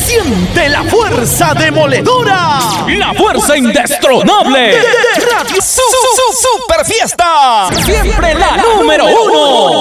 Siente la fuerza demoledora. La fuerza indestronable de Radio Super Fiesta. Siempre la número 1.